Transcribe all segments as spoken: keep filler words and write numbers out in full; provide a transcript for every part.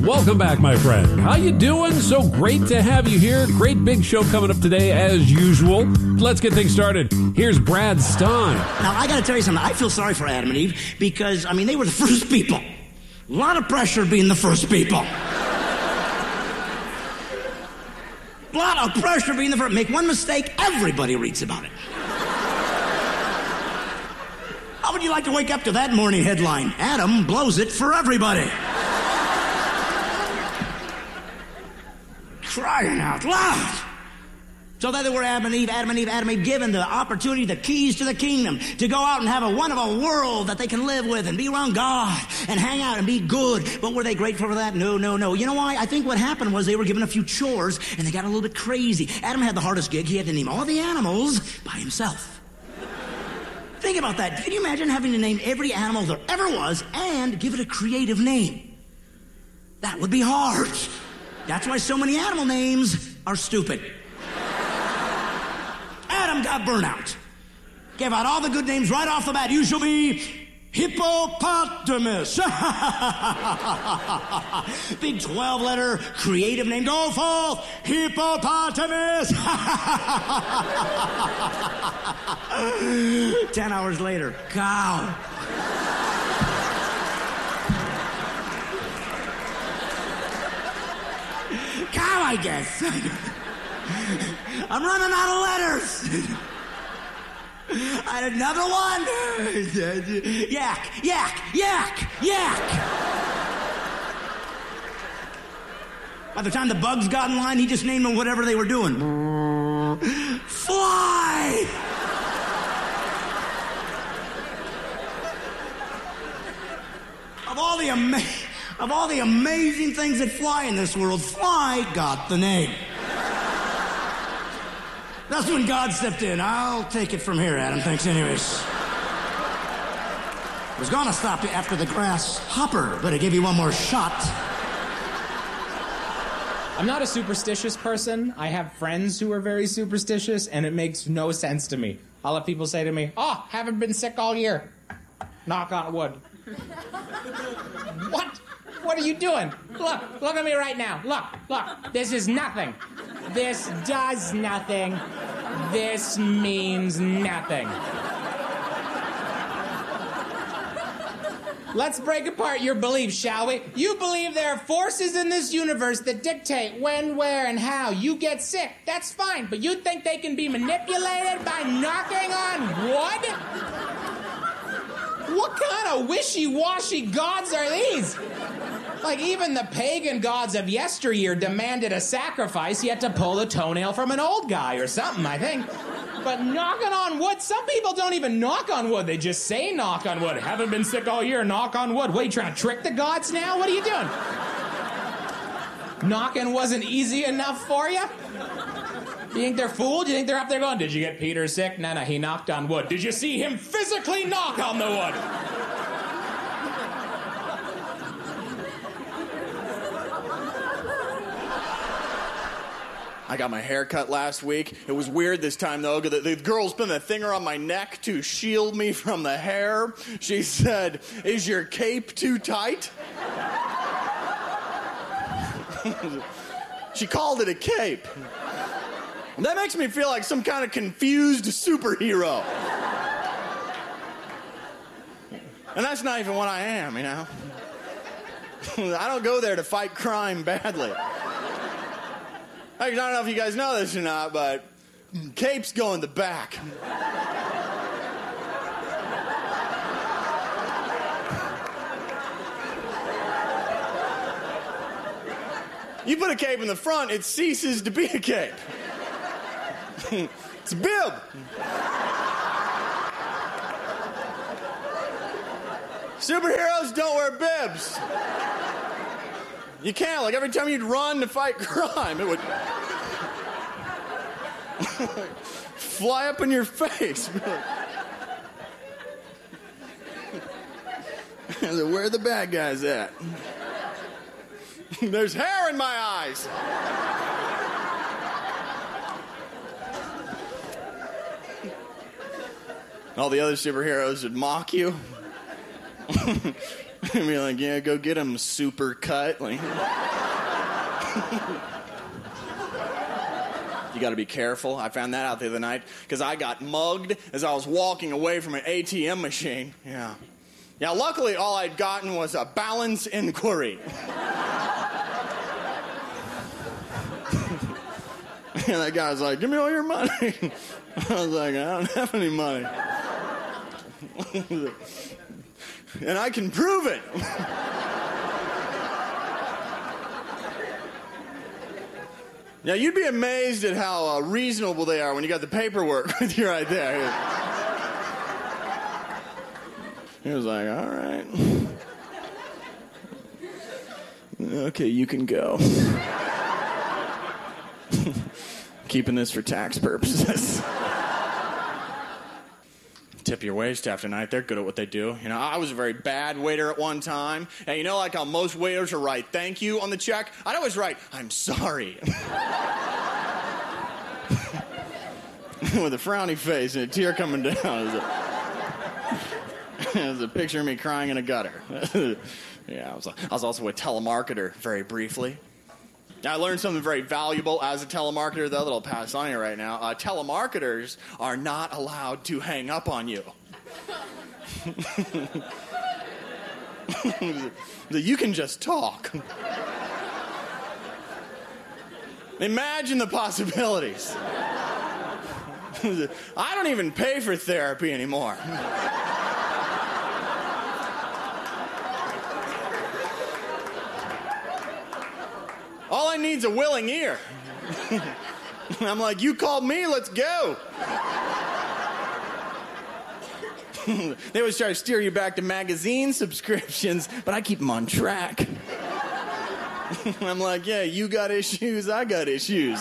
Welcome back, my friend. How you doing? So great to have you here. Great big show coming up today, as usual. Let's get things started. Here's Brad Stein. Now, I got to tell you something. I feel sorry for Adam and Eve because, I mean, they were the first people. A lot of pressure being the first people. A lot of pressure being the first. Make one mistake, everybody reads about it. How would you like to wake up to that morning headline? Adam blows it for everybody. Crying out loud. So there they were, Adam and Eve, Adam and Eve, Adam and Eve, given the opportunity, the keys to the kingdom, to go out and have a wonderful world that they can live with and be around God and hang out and be good. But were they grateful for that? No, no, no. You know why? I think what happened was they were given a few chores and they got a little bit crazy. Adam had the hardest gig. He had to name all the animals by himself. Think about that. Can you imagine having to name every animal there ever was and give it a creative name? That would be hard. That's why so many animal names are stupid. Adam got burnout. Gave out all the good names right off the bat. You shall be hippopotamus. Big twelve-letter creative name. Go forth, hippopotamus. Ten hours later, cow. Cow, I guess. I'm running out of letters. I had another one. Yak, yak, yak, yak. By the time the bugs got in line, he just named them whatever they were doing. Fly. Of all the amazing... Of all the amazing things that fly in this world, fly got the name. That's when God stepped in. I'll take it from here, Adam. Thanks anyways. I was gonna stop you after the grasshopper, but I gave you one more shot. I'm not a superstitious person. I have friends who are very superstitious, and it makes no sense to me. I'll have people say to me, oh, haven't been sick all year. Knock on wood. What? What are you doing? Look, look at me right now. Look, look. This is nothing. This does nothing. This means nothing. Let's break apart your beliefs, shall we? You believe there are forces in this universe that dictate when, where, and how you get sick. That's fine, but you think they can be manipulated by knocking on wood? What kind of wishy-washy gods are these? Like, even the pagan gods of yesteryear demanded a sacrifice. You had to pull a toenail from an old guy or something, I think. But knocking on wood, some people don't even knock on wood. They just say knock on wood. Haven't been sick all year, knock on wood. What, are you trying to trick the gods now? What are you doing? Knocking wasn't easy enough for you? You think they're fooled? You think they're up there going, did you get Peter sick? No, no, he knocked on wood. Did you see him physically knock on the wood? I got my hair cut last week. It was weird this time, though. The, the girl's put a finger on my neck to shield me from the hair. She said, is your cape too tight? She called it a cape. That makes me feel like some kind of confused superhero. And that's not even what I am, you know? I don't go there to fight crime badly. I don't know if you guys know this or not, but capes go in the back. You put a cape in the front, it ceases to be a cape. It's a bib. Superheroes don't wear bibs. You can't. Like, every time you'd run to fight crime, it would fly up in your face. Where are the bad guys at? There's hair in my eyes. All the other superheroes would mock you. And be like, yeah, go get him, super cut. Like, you got to be careful. I found that out the other night because I got mugged as I was walking away from an A T M machine. Yeah. Yeah, luckily all I'd gotten was a balance inquiry. And that guy was like, give me all your money. I was like, I don't have any money. And I can prove it. Now, you'd be amazed at how uh, reasonable they are when you got the paperwork with you right there. He was like, all right. Okay, you can go. Keeping this for tax purposes. Tip your wait staff tonight. They're good at what they do. You know, I was a very bad waiter at one time. And you know, like how most waiters will write thank you on the check? I'd always write, I'm sorry. With a frowny face and a tear coming down. It was a, it was a picture of me crying in a gutter. Yeah, I was, I was also a telemarketer very briefly. I learned something very valuable as a telemarketer, though, that I'll pass on here right now. Uh, telemarketers are not allowed to hang up on you. You can just talk. Imagine the possibilities. I don't even pay for therapy anymore. All I need's a willing ear. I'm like, you called me, let's go. They always try to steer you back to magazine subscriptions, but I keep them on track. I'm like, yeah, you got issues, I got issues.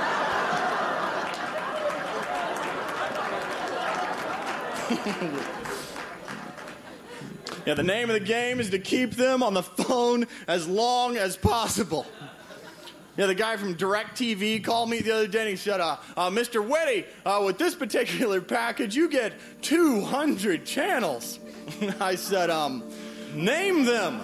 Yeah, the name of the game is to keep them on the phone as long as possible. Yeah, the guy from DirecTV called me the other day and he said, uh, uh, Mister Whitty, uh, with this particular package, you get two hundred channels. I said, um, name them.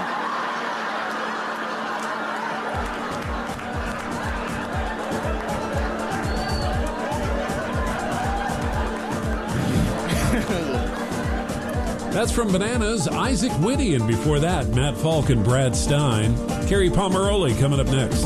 That's from Bananas, Isaac Whitty, and before that, Matt Falk and Brad Stein. Carrie Pomeroli coming up next.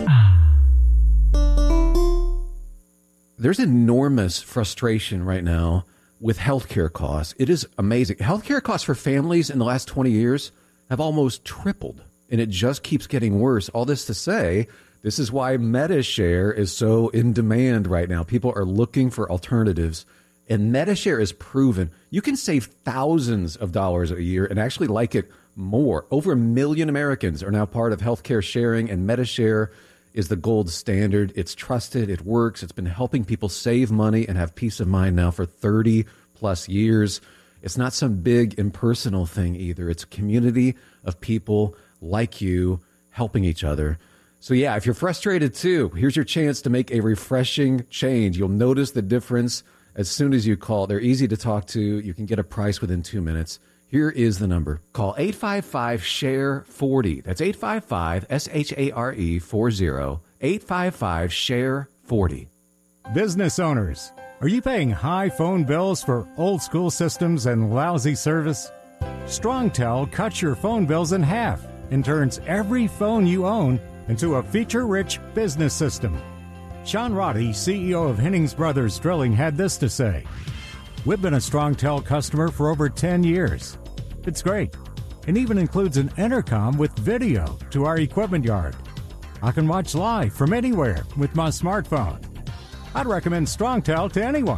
There's enormous frustration right now with healthcare costs. It is amazing. Healthcare costs for families in the last twenty years have almost tripled, and it just keeps getting worse. All this to say, this is why Medi-Share is so in demand right now. People are looking for alternatives. And Medi-Share is proven you can save thousands of dollars a year and actually like it more. Over a million Americans are now part of healthcare sharing, and Medi-Share is the gold standard. It's trusted. It works. It's been helping people save money and have peace of mind now for thirty plus years. It's not some big impersonal thing either. It's a community of people like you helping each other. So yeah, if you're frustrated too, here's your chance to make a refreshing change. You'll notice the difference as soon as you call. They're easy to talk to. You can get a price within two minutes. Here is the number. Call eight five five, S H A R E, forty. That's eight five five, S H A R E, forty. eight five five, S H A R E, forty. Business owners, are you paying high phone bills for old school systems and lousy service? StrongTel cuts your phone bills in half and turns every phone you own into a feature-rich business system. Sean Roddy, C E O of Hennings Brothers Drilling, had this to say. We've been a StrongTel customer for over ten years. It's great. It even includes an intercom with video to our equipment yard. I can watch live from anywhere with my smartphone. I'd recommend StrongTel to anyone.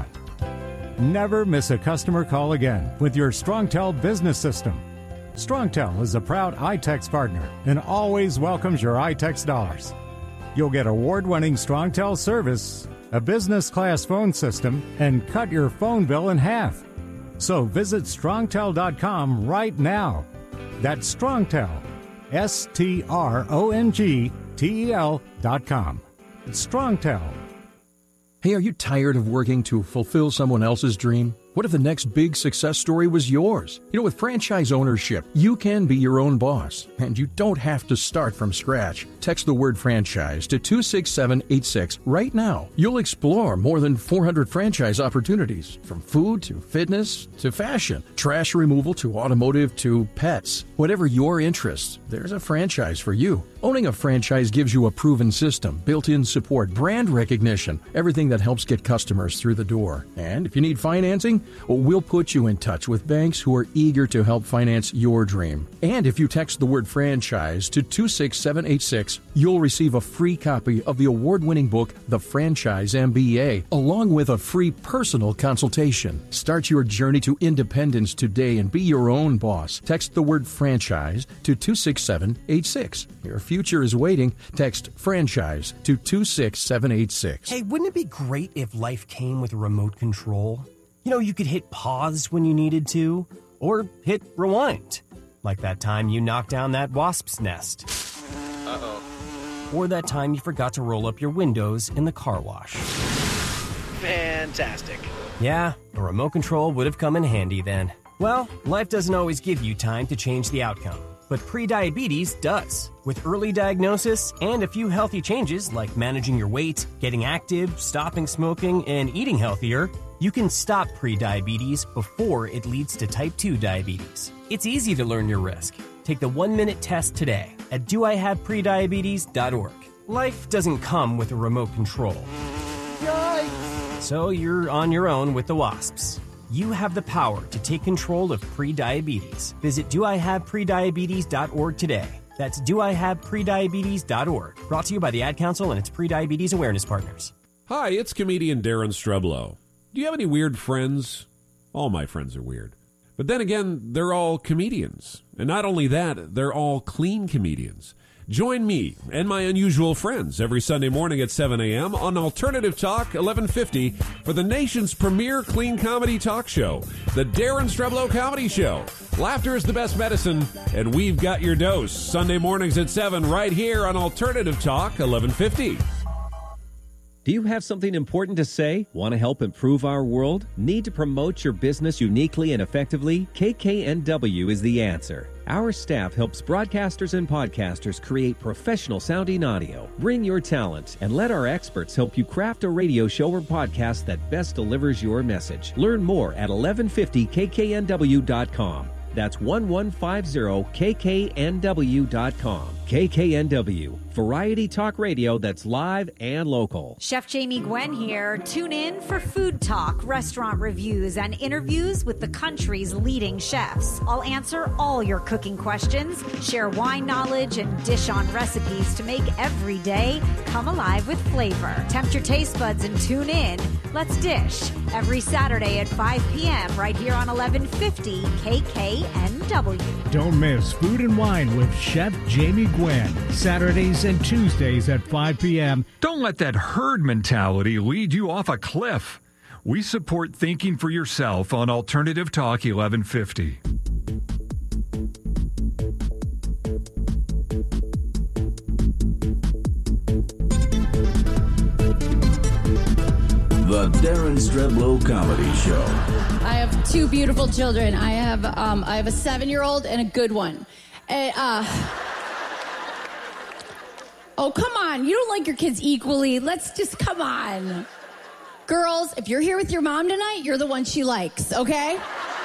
Never miss a customer call again with your StrongTel business system. StrongTel is a proud iTex partner and always welcomes your iTex dollars. You'll get award-winning StrongTel service, a business-class phone system, and cut your phone bill in half. So visit strongtel dot com right now. That's StrongTel, S T R O N G T E L dot com. It's StrongTel. Hey, are you tired of working to fulfill someone else's dream? What if the next big success story was yours? You know, with franchise ownership, you can be your own boss, and you don't have to start from scratch. Text the word franchise to two six seven eight six right now. You'll explore more than four hundred franchise opportunities, from food to fitness to fashion, trash removal to automotive to pets. Whatever your interests, there's a franchise for you. Owning a franchise gives you a proven system, built-in support, brand recognition, everything that helps get customers through the door. And if you need financing, we'll put you in touch with banks who are eager to help finance your dream. And if you text the word franchise to two six seven eight six, you'll receive a free copy of the award-winning book, The Franchise M B A, along with a free personal consultation. Start your journey to independence today and be your own boss. Text the word franchise to two six seven eight six. Your future is waiting. Text franchise to two six seven eight six. Hey, wouldn't it be great if life came with a remote control? You know, you could hit pause when you needed to, or hit rewind. Like that time you knocked down that wasp's nest. Uh-oh. Or that time you forgot to roll up your windows in the car wash. Fantastic. Yeah, a remote control would have come in handy then. Well, life doesn't always give you time to change the outcome, but prediabetes does. With early diagnosis and a few healthy changes like managing your weight, getting active, stopping smoking, and eating healthier, you can stop prediabetes before it leads to type two diabetes. It's easy to learn your risk. Take the one-minute test today at do I have prediabetes dot org. Life doesn't come with a remote control. Yikes! So you're on your own with the wasps. You have the power to take control of prediabetes. Visit do I have prediabetes dot org today. That's do I have prediabetes dot org. Brought to you by the Ad Council and its Prediabetes Awareness Partners. Hi, it's comedian Darren Streblow. Do you have any weird friends? All my friends are weird. But then again, they're all comedians. And not only that, they're all clean comedians. Join me and my unusual friends every Sunday morning at seven a.m. on Alternative Talk eleven fifty for the nation's premier clean comedy talk show, The Darren Streblow Comedy Show. Laughter is the best medicine, and we've got your dose. Sunday mornings at seven right here on Alternative Talk eleven fifty. Do you have something important to say? Want to help improve our world? Need to promote your business uniquely and effectively? K K N W is the answer. Our staff helps broadcasters and podcasters create professional-sounding audio. Bring your talent and let our experts help you craft a radio show or podcast that best delivers your message. Learn more at eleven fifty K K N W dot com. That's eleven fifty K K N W dot com. K K N W, variety talk radio that's live and local. Chef Jamie Gwen here. Tune in for food talk, restaurant reviews, and interviews with the country's leading chefs. I'll answer all your cooking questions, share wine knowledge, and dish on recipes to make every day come alive with flavor. Tempt your taste buds and tune in. Let's dish every Saturday at five p.m. right here on eleven fifty K K N W. Don't miss Food and Wine with Chef Jamie Gwen, Saturdays and Tuesdays at five p.m. Don't let that herd mentality lead you off a cliff. We support thinking for yourself on Alternative Talk eleven fifty. The Darren Streblow Comedy Show. I have two beautiful children. I have um, I have a seven-year-old and a good one. And, uh, oh, come on. You don't like your kids equally. Let's just, come on. Girls, if you're here with your mom tonight, you're the one she likes, okay?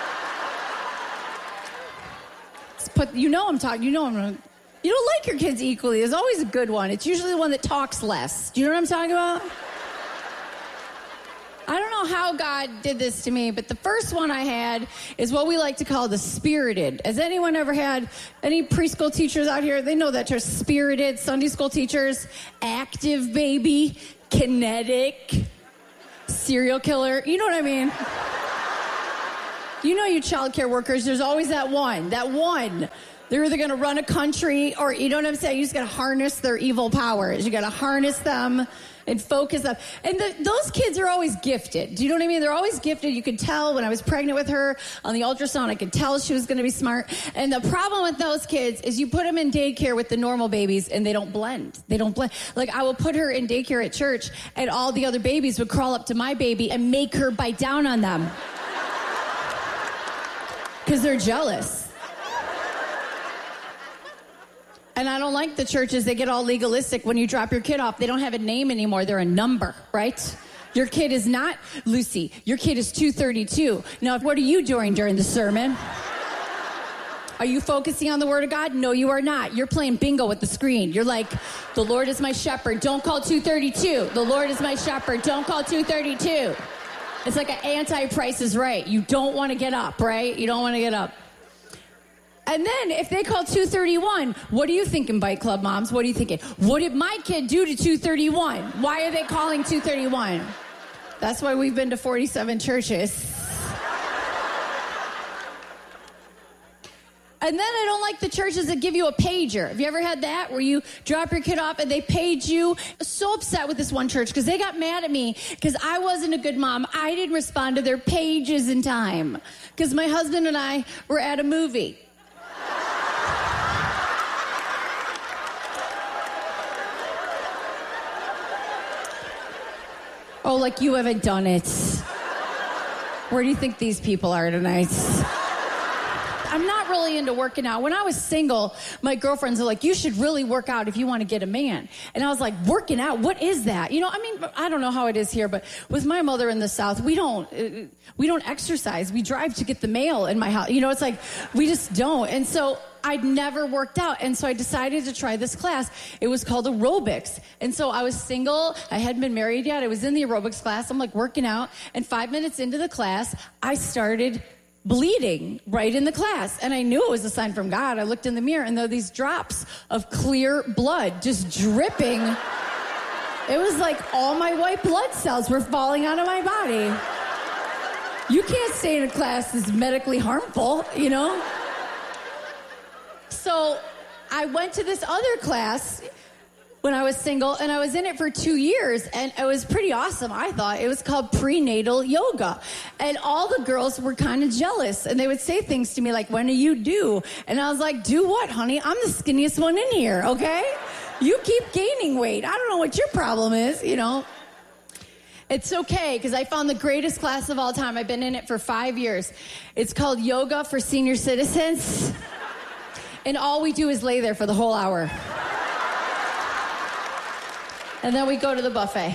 But you know I'm talking, you know I'm gonna, you don't like your kids equally. There's always a good one. It's usually the one that talks less. Do you know what I'm talking about? I don't know how God did this to me, but the first one I had is what we like to call the spirited. Has anyone ever had any preschool teachers out here? They know that term, spirited. Sunday school teachers, active baby, kinetic, serial killer. You know what I mean? You know, you child care workers, there's always that one, that one. They're either going to run a country or, you know what I'm saying? You just got to harness their evil powers. You got to harness them and focus them. And the, those kids are always gifted. Do you know what I mean? They're always gifted. You could tell when I was pregnant with her on the ultrasound, I could tell she was going to be smart. And the problem with those kids is you put them in daycare with the normal babies and they don't blend. They don't blend. Like I will put her in daycare at church and all the other babies would crawl up to my baby and make her bite down on them. because they're jealous. And I don't like the churches. They get all legalistic. When you drop your kid off, they don't have a name anymore. They're a number, right? Your kid is not Lucy. Your kid is two thirty-two. Now, what are you doing during the sermon? Are you focusing on the Word of God? No, you are not. You're playing bingo with the screen. You're like, the Lord is my shepherd. Don't call two thirty-two. The Lord is my shepherd. Don't call two thirty-two. It's like an anti-Price is Right. You don't want to get up, right? You don't want to get up. And then if they call two thirty-one, what are you thinking, Bike Club moms? What are you thinking? What did my kid do to two thirty-one? Why are they calling two thirty-one? That's why we've been to forty-seven churches. And then I don't like the churches that give you a pager. Have you ever had that where you drop your kid off and they page you? I was so upset with this one church because they got mad at me because I wasn't a good mom. I didn't respond to their pages in time because my husband and I were at a movie. Oh, like you haven't done it. Where do you think these people are tonight? I'm not really into working out. When I was single, my girlfriends are like, you should really work out if you want to get a man. And I was like, working out? What is that? You know, I mean, I don't know how it is here, but with my mother in the South, we don't, uh, we don't exercise. We drive to get the mail in my house. You know, it's like, we just don't. And so I'd never worked out. And so I decided to try this class. It was called aerobics. And so I was single. I hadn't been married yet. I was in the aerobics class. I'm like working out. And five minutes into the class, I started bleeding right in the class. And I knew it was a sign from God. I looked in the mirror and there were these drops of clear blood just dripping. It was like all my white blood cells were falling out of my body. You can't stay in a class that's medically harmful, you know? So I went to this other class when I was single, and I was in it for two years, and it was pretty awesome, I thought. It was called prenatal yoga. And all the girls were kind of jealous, and they would say things to me like, when do you do? And I was like, do what, honey? I'm the skinniest one in here, okay? You keep gaining weight. I don't know what your problem is, you know? It's okay, because I found the greatest class of all time. I've been in it for five years. It's called Yoga for Senior Citizens. And all we do is lay there for the whole hour. And then we go to the buffet.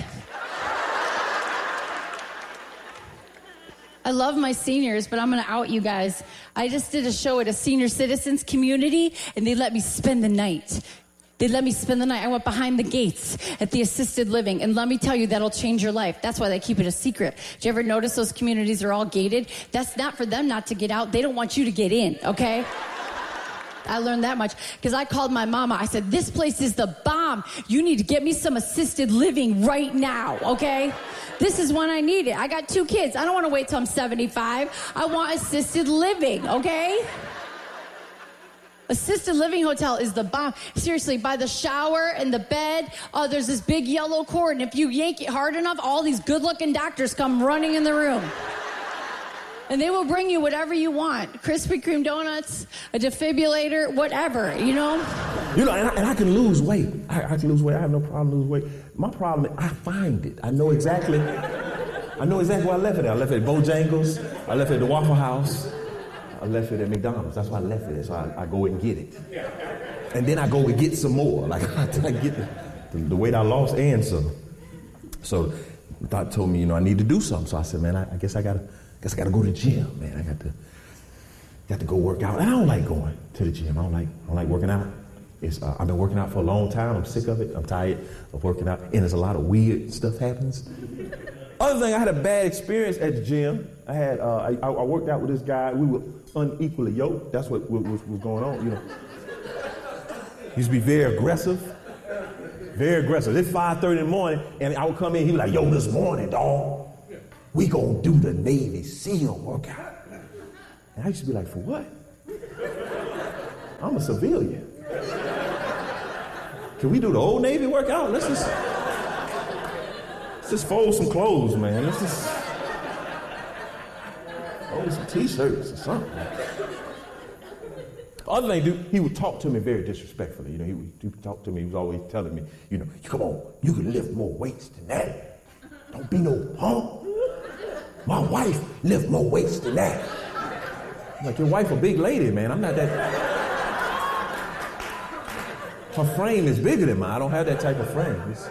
I love my seniors, but I'm going to out you guys. I just did a show at a senior citizens community, and they let me spend the night. They let me spend the night. I went behind the gates at the assisted living, and let me tell you, that'll change your life. That's why they keep it a secret. Did you ever notice those communities are all gated? That's not for them not to get out. They don't want you to get in, okay? I learned that much because I called my mama. I said, this place is the bomb. You need to get me some assisted living right now, okay? This is when I need it. I got two kids. I don't want to wait till I'm seventy-five. I want assisted living, okay? Assisted living hotel is the bomb. Seriously, by the shower and the bed, oh, there's this big yellow cord, and if you yank it hard enough, all these good-looking doctors come running in the room. And they will bring you whatever you want. Krispy Kreme donuts, a defibrillator, whatever, you know? You know, and I, and I can lose weight. I, I can lose weight. I have no problem losing weight. My problem is I find it. I know exactly. I know exactly where I left it at. I left it at Bojangles. I left it at the Waffle House. I left it at McDonald's. That's why I left it at. So I, I go and get it. And then I go and get some more. Like, I get the, the, the weight I lost and some. So the doc told me, you know, I need to do something. So I said, man, I, I guess I got to. Guess I got to go to the gym, man. I got to, got to go work out. And I don't like going to the gym. I don't like, I don't like working out. It's, uh, I've been working out for a long time. I'm sick of it. I'm tired of working out. And there's a lot of weird stuff happens. Other thing, I had a bad experience at the gym. I had, uh, I, I worked out with this guy. We were unequally yoked. That's what, what, what was going on, you know. He used to be very aggressive. Very aggressive. It's five thirty in the morning, and I would come in. He was like, yo, this morning, dog. We gonna do the Navy SEAL workout. And I used to be like, for what? I'm a civilian. Can we do the old Navy workout? Let's just, let's just fold some clothes, man. Let's just fold some t-shirts or something. The other thing, dude, he would talk to me very disrespectfully. You know, he would, he would talk to me. He was always telling me, you know, come on, you can lift more weights than that. Don't be no punk. My wife lift more weights than that. I'm like, your wife a big lady, man. I'm not that. Her frame is bigger than mine. I don't have that type of frame. It's...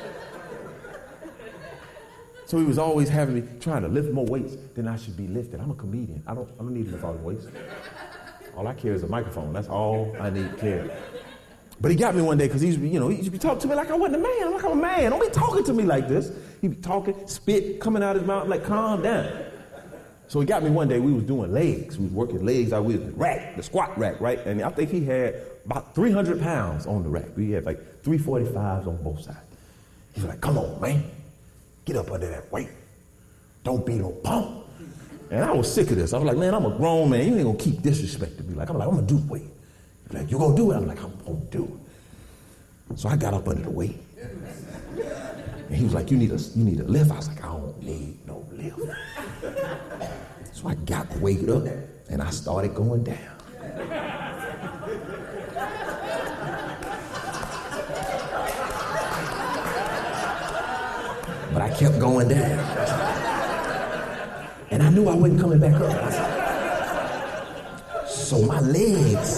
So he was always having me trying to lift more weights than I should be lifting. I'm a comedian. I don't, I don't need to lift all the weights. All I carry is a microphone. That's all I need to carry. But he got me one day because he used to be, you know, he used to be talking to me like I wasn't a man. I'm like, I'm a man. Don't be talking to me like this. He'd be talking, spit coming out of his mouth, like, calm down. So he got me one day. We was doing legs. We was working legs out with the rack, the squat rack, right? And I think he had about three hundred pounds on the rack. We had like three forty-fives on both sides. He was like, come on, man. Get up under that weight. Don't be no punk. And I was sick of this. I was like, man, I'm a grown man. You ain't gonna keep disrespecting me. Like, I'm like, I'm gonna do the weight. He's like, you gonna do it? I'm like, I'm gonna do it. So I got up under the weight. And he was like, you need a, you need a lift. I was like, I don't need no lift. So I got the weight up and I started going down. But I kept going down. And I knew I wasn't coming back up. So my legs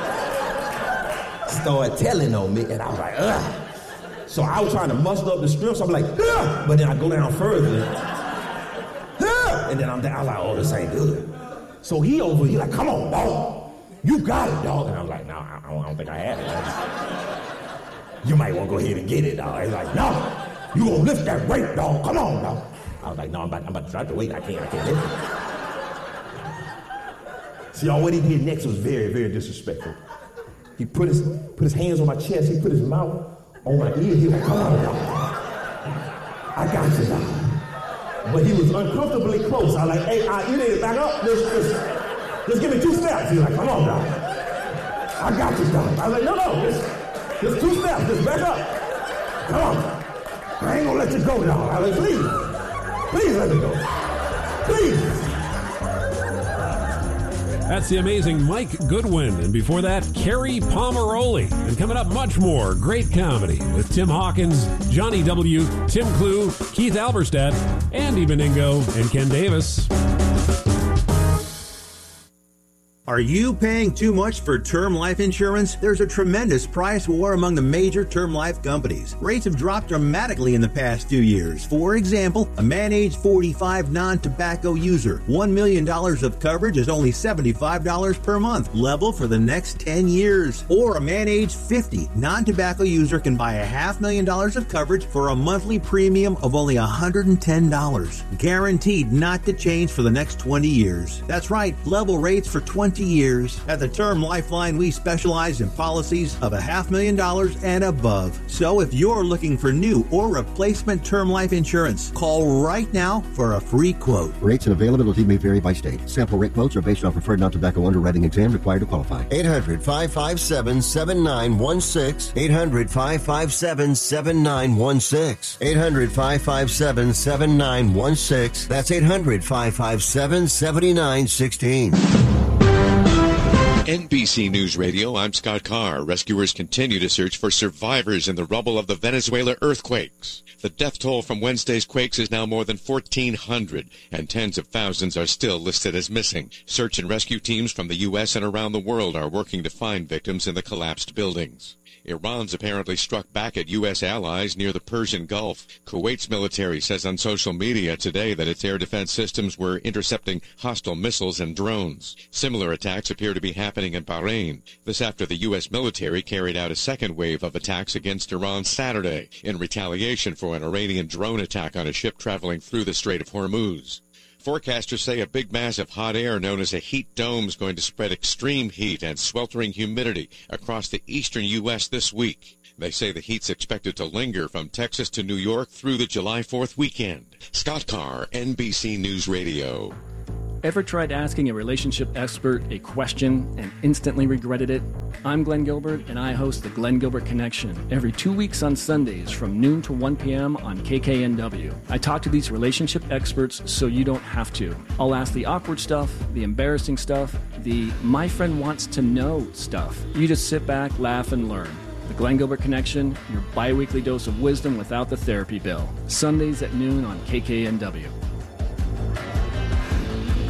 started telling on me, and I was like, ugh. So I was trying to muster up the strength, so I'm like, ugh. But then I go down further. Ugh. And then I'm down, I was like, oh, this ain't good. So he over, he like, come on, dog. You got it, dog. And I was like, no, I don't, I don't think I have it. You might want to go ahead and get it, dog. He's like, no, you gonna lift that weight, dog. Come on, dog. I was like, no, I'm about, I'm about to drop the weight. I can't, I can't lift it. See, all what he did next was very, very disrespectful. He put his put his hands on my chest. He put his mouth on my ear. He was like, come on, dog. I got you, dog. But he was uncomfortably close. I was like, hey, I, you need to back up. Just, just, just give me two steps. He was like, come on, dog. I got you, dog. I was like, no, no, just, just two steps. Just back up. Come on. I ain't gonna let you go, dog. I was like, please. Please let me go. Please. That's the amazing Mike Goodwin. And before that, Carrie Pomeroli. And coming up, much more great comedy with Tim Hawkins, Johnny W., Tim Clue, Keith Alberstadt, Andy Beningo, and Ken Davis. Are you paying too much for term life insurance? There's a tremendous price war among the major term life companies. Rates have dropped dramatically in the past few years. For example, a man age forty-five non-tobacco user, one million dollars of coverage is only seventy-five dollars per month, level for the next ten years. Or a man age fifty non-tobacco user can buy a half million dollars of coverage for a monthly premium of only one hundred ten dollars. Guaranteed not to change for the next twenty years. That's right, level rates for twenty years. At the Term Lifeline, we specialize in policies of a half million dollars and above. So if you're looking for new or replacement term life insurance, call right now for a free quote. Rates and availability may vary by state. Sample rate quotes are based on preferred non-tobacco underwriting exam required to qualify. eight hundred, five five seven, seven nine one six. eight hundred, five five seven, seven nine one six. eight hundred, five five seven, seven nine one six. That's eight hundred, five five seven, seven nine one six. N B C News Radio, I'm Scott Carr. Rescuers continue to search for survivors in the rubble of the Venezuela earthquakes. The death toll from Wednesday's quakes is now more than fourteen hundred, and tens of thousands are still listed as missing. Search and rescue teams from the U S and around the world are working to find victims in the collapsed buildings. Iran's apparently struck back at U S allies near the Persian Gulf. Kuwait's military says on social media today that its air defense systems were intercepting hostile missiles and drones. Similar attacks appear to be happening in Bahrain. This after the U S military carried out a second wave of attacks against Iran Saturday in retaliation for an Iranian drone attack on a ship traveling through the Strait of Hormuz. Forecasters say a big mass of hot air known as a heat dome is going to spread extreme heat and sweltering humidity across the eastern U S this week. They say the heat's expected to linger from Texas to New York through the July fourth weekend. Scott Carr, N B C News Radio. Ever tried asking a relationship expert a question and instantly regretted it? I'm Glenn Gilbert, and I host the Glenn Gilbert Connection every two weeks on Sundays from noon to one p.m. on K K N W. I talk to these relationship experts so you don't have to. I'll ask the awkward stuff, the embarrassing stuff, the my friend wants to know stuff. You just sit back, laugh, and learn. The Glenn Gilbert Connection, your bi-weekly dose of wisdom without the therapy bill. Sundays at noon on K K N W. Are you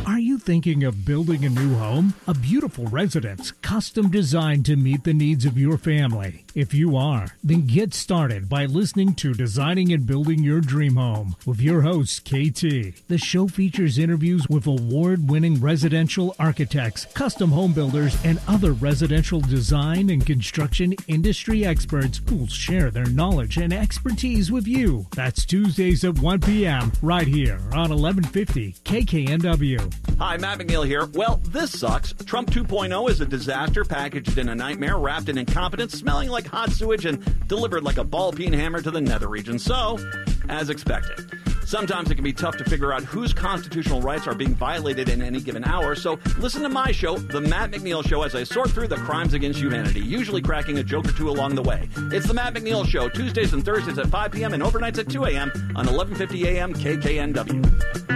thinking of building a new home? A beautiful residence, custom designed to meet the needs of your family. If you are, then get started by listening to Designing and Building Your Dream Home with your host, K T. The show features interviews with award-winning residential architects, custom home builders, and other residential design and construction industry experts who will share their knowledge and expertise with you. That's Tuesdays at one p.m. right here on eleven fifty K K N W. Hi, Matt McNeil here. Well, this sucks. Trump two point oh is a disaster packaged in a nightmare, wrapped in incompetence, smelling like hot sewage, and delivered like a ball-peen hammer to the nether region. So, as expected. Sometimes it can be tough to figure out whose constitutional rights are being violated in any given hour, so listen to my show, The Matt McNeil Show, as I sort through the crimes against humanity, usually cracking a joke or two along the way. It's The Matt McNeil Show, Tuesdays and Thursdays at five p.m. and overnights at two a.m. on eleven fifty a.m. K K N W.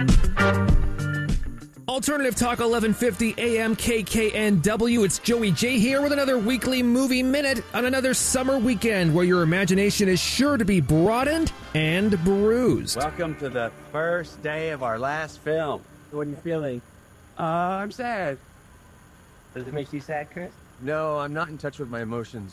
Alternative Talk eleven fifty A M K K N W. It's Joey J here with another weekly movie minute on another summer weekend where your imagination is sure to be broadened and bruised. Welcome to the first day of our last film. What are you feeling? Uh, I'm sad. Does it make you sad, Chris? No, I'm not in touch with my emotions.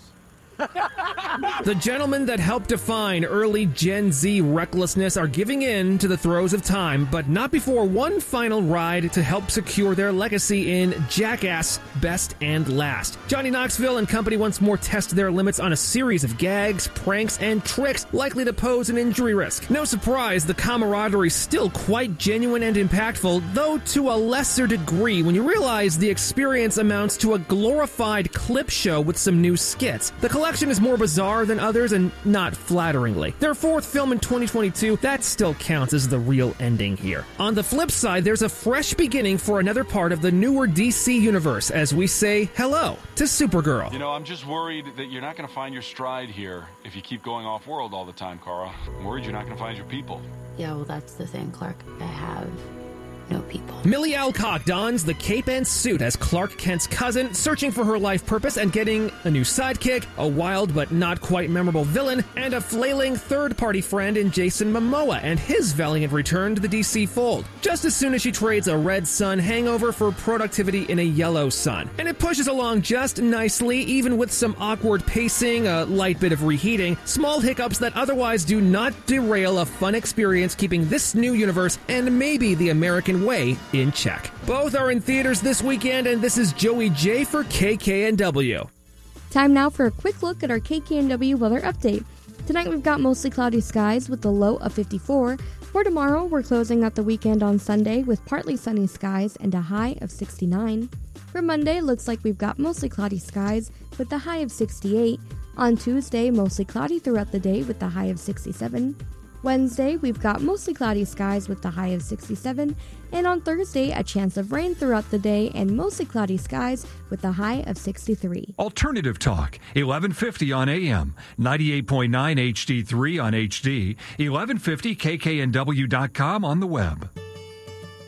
The gentlemen that helped define early Gen Z recklessness are giving in to the throes of time, but not before one final ride to help secure their legacy in Jackass Best and Last. Johnny Knoxville and company once more test their limits on a series of gags, pranks, and tricks likely to pose an injury risk. No surprise, the camaraderie is still quite genuine and impactful, though to a lesser degree when you realize the experience amounts to a glorified clip show with some new skits. The collection is more bizarre than others and not flatteringly. Their fourth film in twenty twenty-two, that still counts as the real ending here. On the flip side, there's a fresh beginning for another part of the newer D C universe as we say hello to Supergirl. You know, I'm just worried that you're not going to find your stride here if you keep going off-world all the time, Kara. I'm worried you're not going to find your people. Yeah, well, that's the thing, Clark. I have no people. Millie Alcock dons the cape and suit as Clark Kent's cousin, searching for her life purpose and getting a new sidekick, a wild but not quite memorable villain, and a flailing third-party friend in Jason Momoa and his valiant return to the D C fold, just as soon as she trades a red sun hangover for productivity in a yellow sun. And it pushes along just nicely, even with some awkward pacing, a light bit of reheating, small hiccups that otherwise do not derail a fun experience, keeping this new universe and maybe the American way in check. Both are in theaters this weekend, and this is Joey J for K K N W. Time now for a quick look at our K K N W weather update. Tonight we've got mostly cloudy skies with a low of fifty-four. For tomorrow, we're closing out the weekend on Sunday with partly sunny skies and a high of sixty-nine. For Monday, looks like we've got mostly cloudy skies with a high of sixty-eight. On Tuesday, mostly cloudy throughout the day with a high of sixty-seven. Wednesday, we've got mostly cloudy skies with a high of sixty-seven, and on Thursday, a chance of rain throughout the day and mostly cloudy skies with a high of sixty-three. Alternative Talk, eleven fifty on A M, ninety-eight point nine H D three on H D, eleven fifty K K N W dot com on the web.